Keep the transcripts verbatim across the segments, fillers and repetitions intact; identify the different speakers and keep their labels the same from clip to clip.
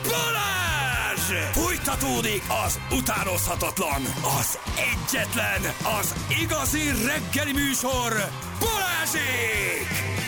Speaker 1: Balázs! Fújtatódik az utánozhatatlan, az egyetlen, az igazi reggeli műsor, Balázsék!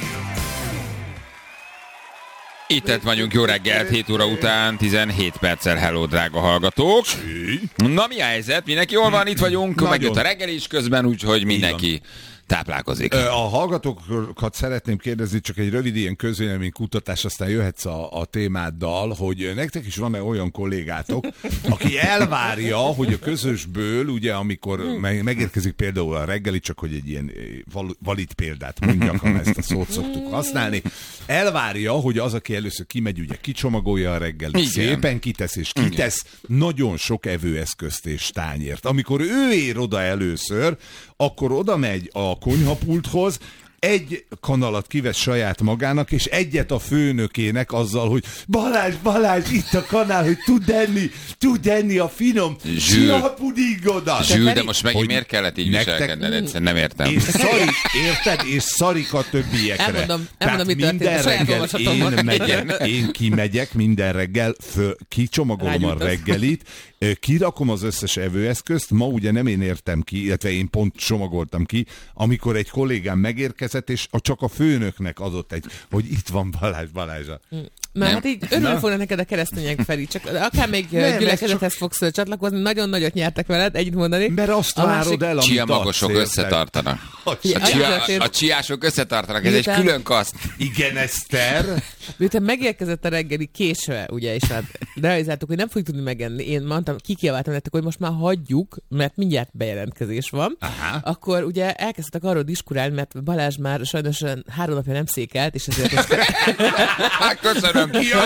Speaker 2: Itt vagyunk, jó reggelt, hét óra után, tizenhét perccel, hello, drága hallgatók. Na, mi a helyzet? Mindenki jól van, itt vagyunk, megjött a reggel is közben, úgyhogy mindenki táplálkozik.
Speaker 3: A hallgatókat szeretném kérdezni, csak egy rövid ilyen közvélemény kutatás, aztán jöhetsz a, a témáddal, hogy nektek is van-e olyan kollégátok, aki elvárja, hogy a közösből, ugye, amikor megérkezik például a reggeli, csak hogy egy ilyen valid példát mondjak, ha ezt a szót szoktuk használni, elvárja, hogy az, aki először kimegy, ugye kicsomagolja a reggelit, szépen kitesz és kitesz nagyon sok evőeszközt és tányért. Amikor ő ér oda először, akkor oda megy a konyhapulthoz, egy kanalat kivesz saját magának, és egyet a főnökének azzal, hogy Balázs, Balázs, itt a kanál, hogy tud enni, tud enni a finom csiapudingodat.
Speaker 2: Zsül, de most megint miért kellett így viselkedned? Egyszerűen nem értem.
Speaker 3: És szarik, érted? És szarik a többiekre.
Speaker 4: Elmondom,
Speaker 3: Tehát
Speaker 4: elmondom,
Speaker 3: minden reggel én megyek, én kimegyek minden reggel, föl, kicsomagolom a reggelit, kirakom az összes evőeszközt, ma ugye nem én értem ki, illetve én pont csomagoltam ki, amikor egy kollégám megérkezett, és csak a főnöknek adott egy, hogy itt van Balázs, Balázsa.
Speaker 4: Mert hát így örülni fognak neked a keresztények, Feri, csak akár még gyülekezethez fogsz csatlakozni, nagyon nagyot nyertek veled, együtt mondani.
Speaker 3: Mert azt várod el, amit
Speaker 2: csiamagosok összetartanak. A, csia, a csiások összetartanak, ez egy külön kaszt.
Speaker 3: Igen, Eszter.
Speaker 4: Miután megérkezett a reggeli késve, ugye, és hát realizáltuk, hogy nem fogjuk tudni megenni. Én mondtam, kikiabáltam nektek, hogy most már hagyjuk, mert mindjárt bejelentkezés van. Aha. Akkor ugye elkezdtek arról diskurálni, mert Balázs már sajnos három napja nem székelt, és ezért most...
Speaker 2: Köszönöm.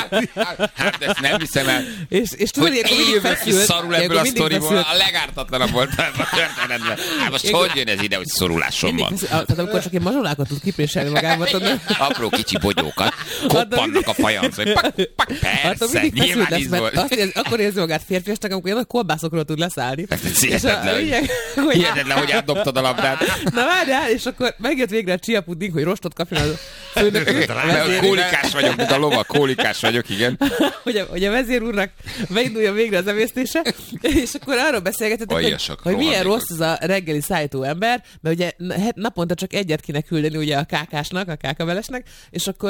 Speaker 2: Hát ezt nem hiszem el.
Speaker 4: És, és tudod, hogy
Speaker 2: élve ki szorul ebből a sztoriból, a legártatlanabb volt ebben a történetben. Hát most hogy jön ez ide, hogy szorulásom van?
Speaker 4: Tehát amikor csak egy mazsolákat tud kipréselni magában, tudod?
Speaker 2: Apró kicsi bogyókat, koppannak a fajanc, hogy pak, pak, persze, nyilván íz volt.
Speaker 4: Akkor érzi magát férfiasnak, amikor ilyen kolbászokról tud leszállni.
Speaker 2: Hihetetlen, hogy átdobtad a labdát.
Speaker 4: Na várjál, és akkor megjött végre a csiapuding, hogy rostot kapjon a főnök.
Speaker 2: Kólikás vagyok, mint a lovak, kólikás vagyok, igen.
Speaker 4: Hogy a, hogy a vezér úrnak beindulja végre az emésztése, és akkor arról beszélgetetek, hogy, hogy milyen rossz az a reggeli szállító ember, mert ugye naponta csak egyet kéne küldeni ugye a kákásnak, a kákavelesnek, és akkor